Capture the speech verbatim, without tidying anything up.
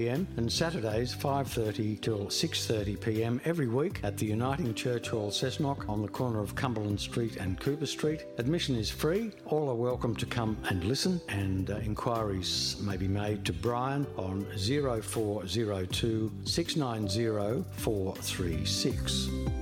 p.m. and Saturdays five thirty till six thirty p.m. every week at the Uniting Church Hall, Cessnock, on the corner of Cumberland Street and Cooper Street. Admission is free. All are welcome to come and listen, and uh, inquiries may be made to Brian on zero four zero two, six nine zero, four three six.